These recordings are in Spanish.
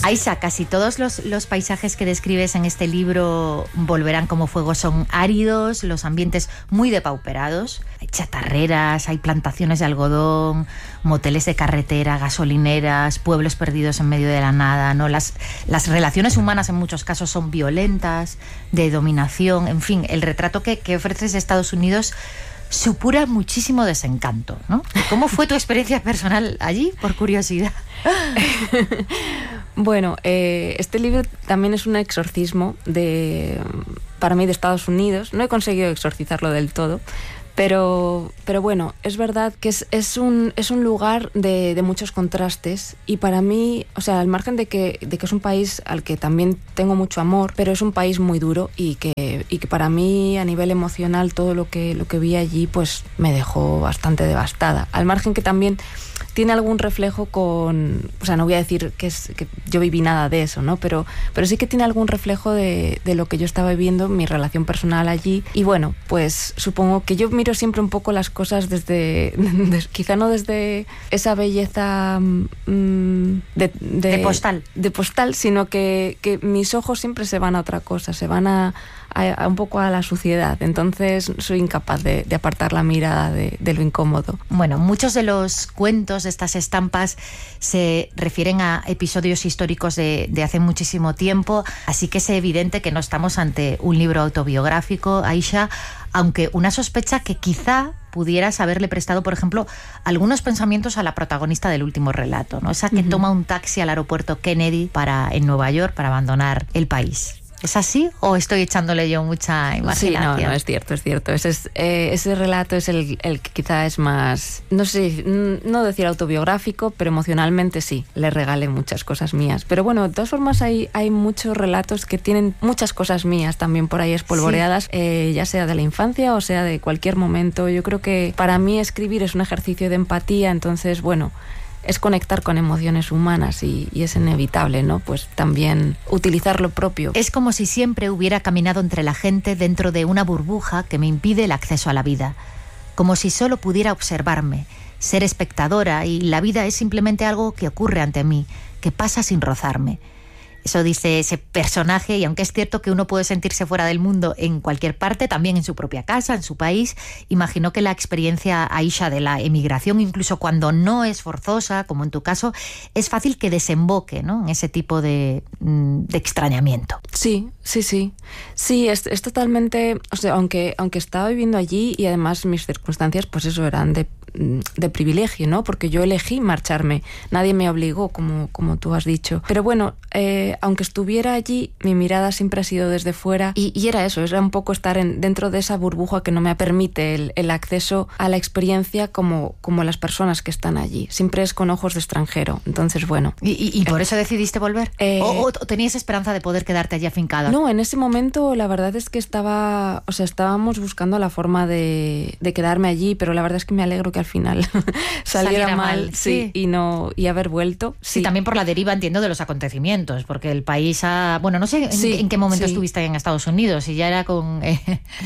Aisha, casi todos los paisajes que describes en este libro, Volverán como fuego, son áridos, los ambientes muy depauperados. Hay chatarreras, hay plantaciones de algodón, moteles de carretera, gasolineras, pueblos perdidos en medio de la nada, ¿no? Las relaciones humanas en muchos casos son violentas, de dominación, en fin, el retrato que ofreces de Estados Unidos supura muchísimo desencanto, ¿no? ¿Cómo fue tu experiencia personal allí, por curiosidad? Bueno, este libro también es un exorcismo para mí de Estados Unidos. No he conseguido exorcizarlo del todo, pero bueno, es verdad que es un lugar de muchos contrastes, y para mí, o sea, al margen de que es un país al que también tengo mucho amor, pero es un país muy duro y que para mí, a nivel emocional, todo lo que vi allí pues me dejó bastante devastada. Al margen que también tiene algún reflejo o sea, no voy a decir que yo viví nada de eso, ¿no? Pero sí que tiene algún reflejo de lo que yo estaba viviendo, mi relación personal allí. Y bueno, pues supongo que yo miro siempre un poco las cosas quizá no desde esa belleza de postal, sino que mis ojos siempre se van a otra cosa, se van a un poco a la suciedad. Entonces soy incapaz de apartar la mirada de lo incómodo. Bueno, muchos de los cuentos de estas estampas se refieren a episodios históricos de hace muchísimo tiempo, así que es evidente que no estamos ante un libro autobiográfico, Aisha, aunque una sospecha que quizá pudieras haberle prestado, por ejemplo, algunos pensamientos a la protagonista del último relato, ¿no? Esa que toma un taxi al aeropuerto Kennedy en Nueva York para abandonar el país. ¿Es así o estoy echándole yo mucha imaginación? Sí, no, es cierto. Ese relato es el que quizá es más, no sé, no decir autobiográfico, pero emocionalmente sí, le regalé muchas cosas mías. Pero bueno, de todas formas hay muchos relatos que tienen muchas cosas mías también por ahí espolvoreadas, sí. Ya sea de la infancia o sea de cualquier momento. Yo creo que para mí escribir es un ejercicio de empatía, entonces, bueno, es conectar con emociones humanas y es inevitable, ¿no? Pues también utilizar lo propio. Es como si siempre hubiera caminado entre la gente dentro de una burbuja que me impide el acceso a la vida. Como si solo pudiera observarme, ser espectadora, y la vida es simplemente algo que ocurre ante mí, que pasa sin rozarme. Eso dice ese personaje, y aunque es cierto que uno puede sentirse fuera del mundo en cualquier parte, también en su propia casa, en su país, imagino que la experiencia, Aisha, de la emigración, incluso cuando no es forzosa, como en tu caso, es fácil que desemboque, ¿no?, en ese tipo de extrañamiento. Sí, es totalmente, o sea, aunque estaba viviendo allí y además mis circunstancias, pues eso, eran de privilegio, ¿no? Porque yo elegí marcharme, nadie me obligó, como tú has dicho. Pero bueno, aunque estuviera allí, mi mirada siempre ha sido desde fuera, y era eso, era un poco estar dentro de esa burbuja que no me permite el acceso a la experiencia como las personas que están allí. Siempre es con ojos de extranjero. Entonces, bueno. ¿Y por eso decidiste volver? ¿O tenías esperanza de poder quedarte allí afincada? No, en ese momento la verdad es que estábamos buscando la forma de quedarme allí, pero la verdad es que me alegro que al final saliera mal, sí, y haber vuelto. Sí, también por la deriva, entiendo, de los acontecimientos, porque el país bueno, no sé en qué momento estuviste en Estados Unidos, y ya era con el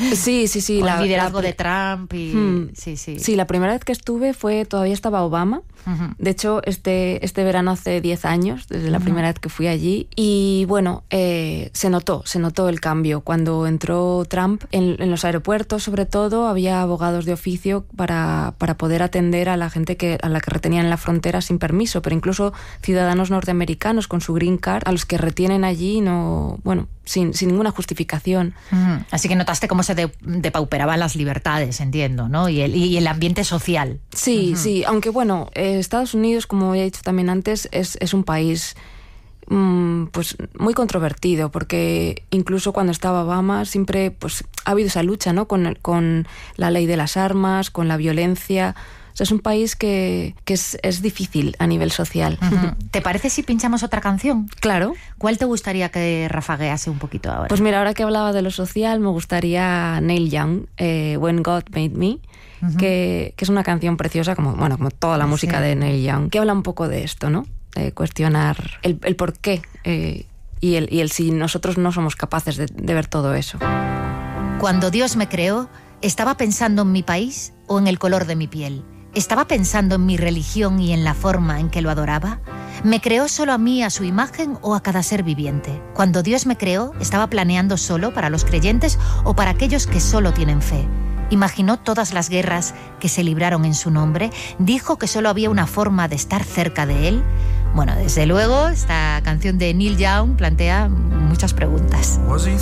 liderazgo de Trump y Sí, la primera vez que estuve todavía estaba Obama. De hecho, este verano hace 10 años, desde la primera vez que fui allí, y bueno, se notó el cambio. Cuando entró Trump, en los aeropuertos, sobre todo, había abogados de oficio para poder atender a la gente a la que retenían en la frontera sin permiso, pero incluso ciudadanos norteamericanos con su green card, a los que retienen allí sin ninguna justificación. Así que notaste cómo se depauperaban las libertades, entiendo, ¿no? Y el ambiente social. Sí, aunque bueno, Estados Unidos, como he dicho también antes, es un país pues muy controvertido, porque incluso cuando estaba Obama siempre pues ha habido esa lucha, ¿no?, con la ley de las armas, con la violencia. O sea, es un país que es difícil a nivel social. ¿Te parece si pinchamos otra canción? Claro. ¿Cuál te gustaría que rafaguease un poquito ahora? Pues mira, ahora que hablaba de lo social, me gustaría Neil Young, When God Made Me, que es una canción preciosa, como toda la música de Neil Young, que habla un poco de esto, ¿no? Cuestionar el por qué y el si nosotros no somos capaces de ver todo eso. Cuando Dios me creó, estaba pensando en mi país o en el color de mi piel, ¿Estaba pensando en mi religión y en la forma en que lo adoraba? ¿Me creó solo a mí, a su imagen, o a cada ser viviente? Cuando Dios me creó, ¿estaba planeando solo para los creyentes o para aquellos que solo tienen fe? ¿Imaginó todas las guerras que se libraron en su nombre? ¿Dijo que solo había una forma de estar cerca de él? Bueno, desde luego, esta canción de Neil Young plantea muchas preguntas. Was he